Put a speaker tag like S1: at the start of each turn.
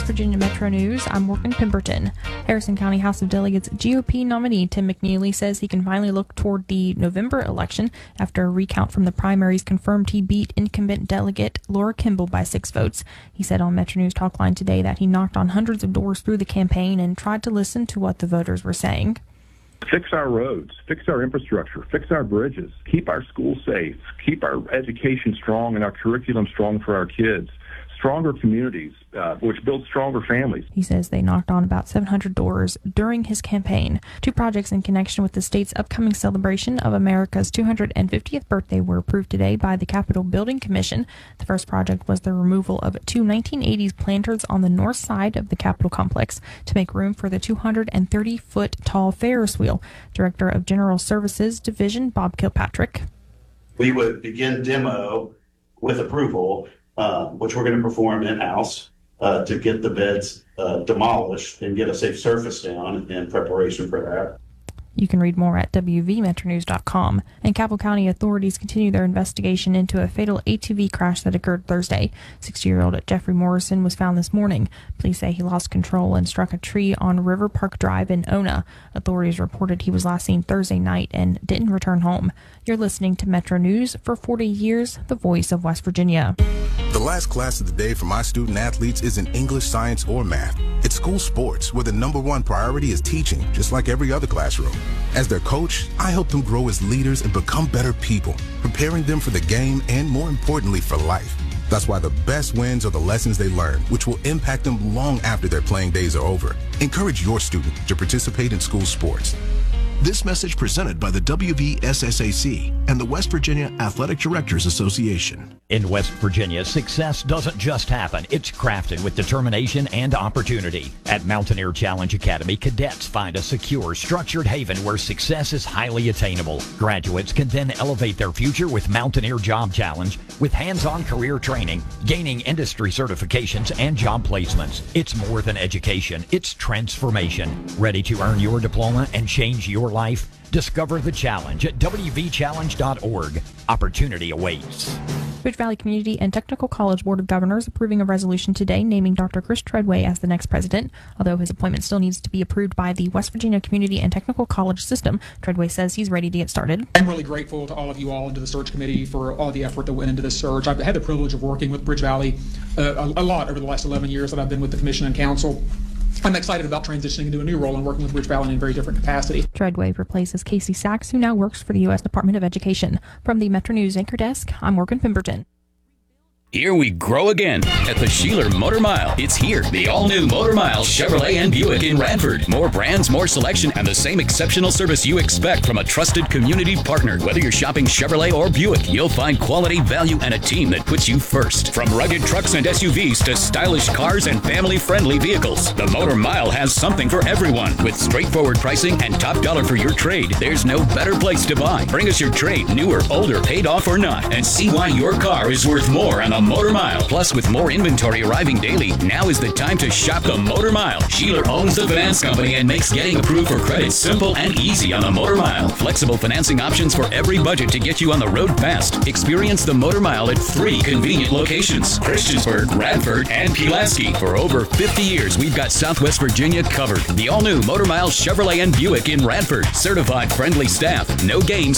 S1: West Virginia Metro News, I'm Morgan Pemberton. Harrison County House of Delegates GOP nominee Tim McNeely says he can finally look toward the November election after a recount from the primaries confirmed he beat incumbent delegate Laura Kimball by 6 votes. He said on Metro News Talkline today that he knocked on hundreds of doors through the campaign and tried to listen to what the voters were saying.
S2: Fix our roads, fix our infrastructure, fix our bridges, keep our schools safe, keep our education strong and our curriculum strong for our kids. Stronger communities, which build stronger families.
S1: He says they knocked on about 700 doors during his campaign. 2 projects in connection with the state's upcoming celebration of America's 250th birthday were approved today by the Capitol Building Commission. The first project was the removal of 2 1980s planters on the north side of the Capitol complex to make room for the 230-foot tall Ferris wheel. Director of General Services Division Bob Kilpatrick.
S3: We would begin demo with approval, which we're going to perform in-house to get the beds demolished and get a safe surface down in preparation for that.
S1: You can read more at wvmetronews.com. And Cabell County authorities continue their investigation into a fatal ATV crash that occurred Thursday. 60-year-old Jeffrey Morrison was found this morning. Police say he lost control and struck a tree on River Park Drive in Ona. Authorities reported he was last seen Thursday night and didn't return home. You're listening to Metro News. For 40 years, the voice of West Virginia.
S4: The last class of the day for my student athletes isn't English, science, or math. It's school sports, where the #1 priority is teaching, just like every other classroom. As their coach, I help them grow as leaders and become better people, preparing them for the game and, more importantly, for life. That's why the best wins are the lessons they learn, which will impact them long after their playing days are over. Encourage your student to participate in school sports.
S5: This message presented by the WVSSAC and the West Virginia Athletic Directors Association.
S6: In West Virginia, success doesn't just happen. It's crafted with determination and opportunity. At Mountaineer Challenge Academy, cadets find a secure, structured haven where success is highly attainable. Graduates can then elevate their future with Mountaineer Job Challenge, with hands-on career training, gaining industry certifications, and job placements. It's more than education. It's transformation. Ready to earn your diploma and change your life? Discover the challenge at wvchallenge.org. Opportunity awaits.
S1: Ridge Valley Community and Technical College Board of Governors approving a resolution today naming Dr. Chris Treadway as the next president. Although his appointment still needs to be approved by the West Virginia Community and Technical College system, Treadway says he's ready to get started.
S7: I'm really grateful to all of you all and to the search committee for all the effort that went into this search. I've had the privilege of working with Ridge Valley a lot over the last 11 years that I've been with the Commission and Council. I'm excited about transitioning into a new role and working with Ridge Valley in a very different capacity.
S1: Treadway replaces Casey Sachs, who now works for the U.S. Department of Education. From the Metro News Anchor Desk, I'm Morgan Pemberton.
S8: Here we grow again at the Sheeler Motor Mile. It's here, the all-new Motor Mile Chevrolet and Buick in Radford. More brands, more selection, and the same exceptional service you expect from a trusted community partner. Whether you're shopping Chevrolet or Buick, you'll find quality, value, and a team that puts you first. From rugged trucks and SUVs to stylish cars and family-friendly vehicles, the Motor Mile has something for everyone. With straightforward pricing and top dollar for your trade, there's no better place to buy. Bring us your trade, new or older, paid off or not, and see why your car is worth more on the Motor Mile. Plus, with more inventory arriving daily, now is the time to shop the Motor Mile. Sheeler owns the finance company and makes getting approved for credit simple and easy on the Motor Mile. Flexible financing options for every budget to get you on the road fast. Experience the Motor Mile at 3 convenient locations: Christiansburg, Radford, and Pulaski. For over 50 years, we've got Southwest Virginia covered. The all-new Motor Mile Chevrolet and Buick in Radford. Certified friendly staff, no games,